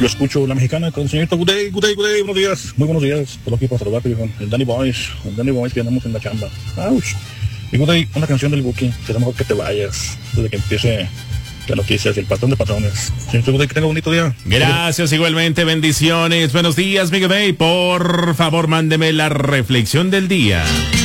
Yo escucho La Mexicana con el señorito Good day, buenos días, muy buenos días. Por aquí para saludarte, viejo. El Danny Boys que andamos en la chamba. Ouch. Y Good day, una canción del Buki, será mejor que te vayas, desde que empiece las noticias y el patrón de patrones. Señorito Good day, que tenga un bonito día. Gracias, igualmente, bendiciones. Buenos días, Miguel Bay. Por favor, mándeme la reflexión del día.